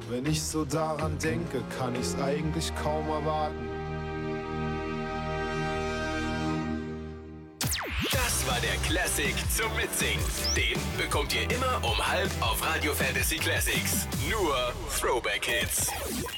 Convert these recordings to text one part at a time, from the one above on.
Wenn ich so daran denke, kann ich's eigentlich kaum erwarten. Das war der Classic zum Mitsingen. Den bekommt ihr immer um 12 auf Radio Fantasy Classics. Nur Throwback-Hits.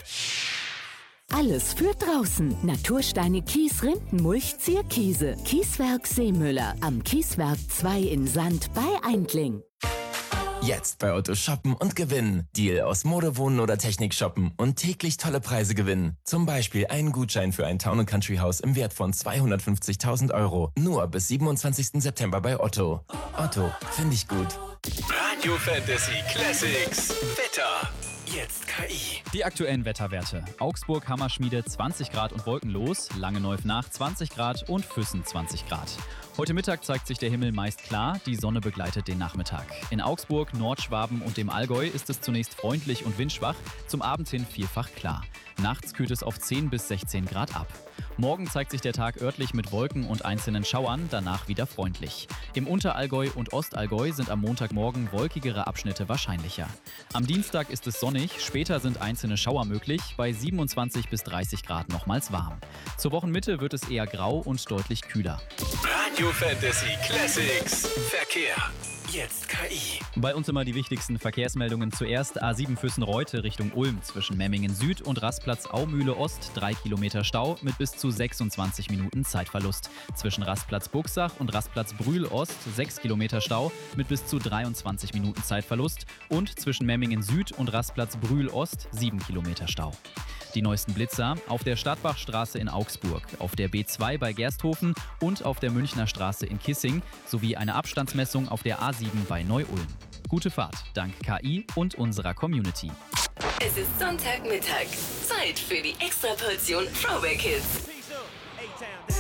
Alles für draußen. Natursteine, Kies, Rindenmulch, Zierkiese. Kieswerk Seemüller. Am Kieswerk 2 in Sand bei Eindling. Jetzt bei Otto shoppen und gewinnen. Deal aus Mode, Wohnen oder Technik shoppen und täglich tolle Preise gewinnen. Zum Beispiel einen Gutschein für ein Town & Country Haus im Wert von 250.000 Euro. Nur bis 27. September bei Otto. Otto, finde ich gut. Radio Fantasy Classics. Wetter. Jetzt KI. Die aktuellen Wetterwerte. Augsburg, Hammerschmiede 20 Grad und wolkenlos, Langenneuf-Nach 20 Grad und Füssen 20 Grad. Heute Mittag zeigt sich der Himmel meist klar, die Sonne begleitet den Nachmittag. In Augsburg, Nordschwaben und dem Allgäu ist es zunächst freundlich und windschwach, zum Abend hin vielfach klar. Nachts kühlt es auf 10 bis 16 Grad ab. Morgen zeigt sich der Tag örtlich mit Wolken und einzelnen Schauern, danach wieder freundlich. Im Unterallgäu und Ostallgäu sind am Montagmorgen wolkigere Abschnitte wahrscheinlicher. Am Dienstag ist es sonnig, später sind einzelne Schauer möglich, bei 27 bis 30 Grad nochmals warm. Zur Wochenmitte wird es eher grau und deutlich kühler. Radio Fantasy Classics. Verkehr. Jetzt KI. Bei uns immer die wichtigsten Verkehrsmeldungen. Zuerst A7 Füssen-Reute Richtung Ulm zwischen Memmingen Süd und Rastplatz Aumühle Ost 3 Kilometer Stau mit bis zu 26 Minuten Zeitverlust. Zwischen Rastplatz Buchsach und Rastplatz Brühl Ost 6 Kilometer Stau mit bis zu 23 Minuten Zeitverlust und zwischen Memmingen Süd und Rastplatz Brühl Ost 7 Kilometer Stau. Die neuesten Blitzer auf der Stadtbachstraße in Augsburg, auf der B2 bei Gersthofen und auf der Münchner Straße in Kissing sowie eine Abstandsmessung auf der A7 bei Neu-Ulm. Gute Fahrt, dank KI und unserer Community. Es ist Sonntagmittag. Zeit für die Extraportion Throwback Hits.